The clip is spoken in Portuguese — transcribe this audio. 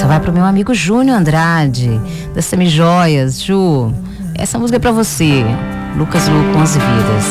vai pro meu amigo Júnior Andrade, das Semijoias. Ju, essa música é pra você. Lucas Lu, 11 Vidas.